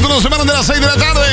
no se paran de las 6 de la tarde.